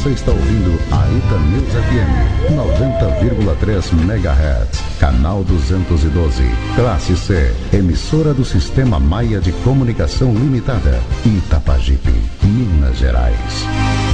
Você está ouvindo a Itanews FM 90,3 MHz, canal 212, classe C, emissora do Sistema Maia de Comunicação Limitada, Itapajipe, Minas Gerais.